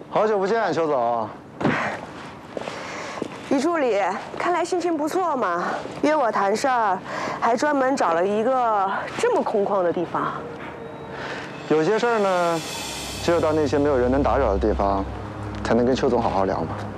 好久不见，邱总。 于助理，看来心情不错嘛，约我谈事儿，还专门找了一个这么空旷的地方。 有些事儿呢，只有到那些没有人能打扰的地方，才能跟邱总好好聊嘛。